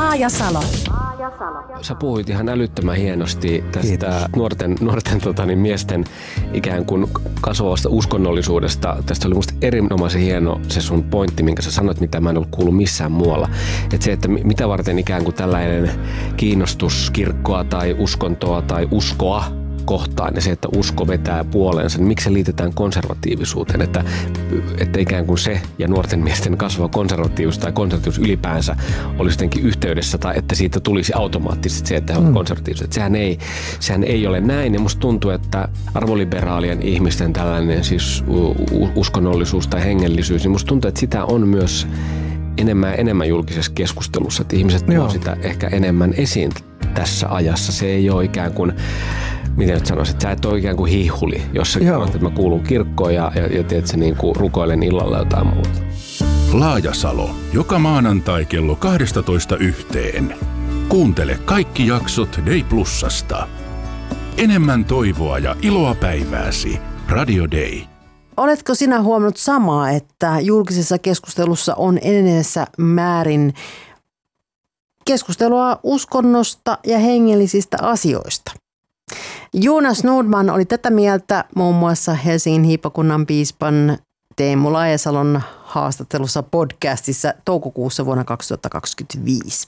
Laajasalo. Sä puhuit ihan älyttömän hienosti tästä nuorten miesten ikään kuin kasvavasta uskonnollisuudesta. Tästä oli musta erinomaisen hieno se sun pointti, minkä sä sanoit, mitä mä en ollut kuullut missään muualla. Että se, että mitä varten ikään kuin tällainen kiinnostus kirkkoa tai uskontoa tai uskoa kohtaan ja se, että usko vetää puoleensa, niin miksi se liitetään konservatiivisuuteen, että ikään kuin se ja nuorten miesten kasvava konservatiivisuus tai konservatiivisuus ylipäänsä olisi jotenkin yhteydessä tai että siitä tulisi automaattisesti se, että he ovat konservatiiviset. Sehän ei ole näin ja musta tuntuu, että arvoliberaalien ihmisten tällainen siis uskonnollisuus tai hengellisyys, niin musta tuntuu, että sitä on myös enemmän julkisessa keskustelussa, että ihmiset tuovat sitä ehkä enemmän esiin tässä ajassa. Se ei ole ikään kuin, miten nyt sanoisin, että sä et ole ikään kuin hihuli, jos sä sanot, että mä kuulun kirkkoon ja teet se niin kuin rukoilen illalla jotain muuta. Laajasalo. Joka maanantai kello 12:00. Kuuntele kaikki jaksot Day Plusasta. Enemmän toivoa ja iloa päivääsi. Radio Day. Oletko sinä huomannut samaa, että julkisessa keskustelussa on enenevässä määrin keskustelua uskonnosta ja hengellisistä asioista? Jonas Nordman oli tätä mieltä muun muassa Helsingin hiippakunnan piispan Teemu Laajasalon haastattelussa podcastissa toukokuussa vuonna 2025.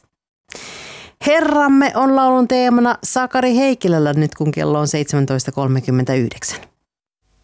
Herramme on laulun teemana Sakari Heikilällä nyt kun kello on 17.39.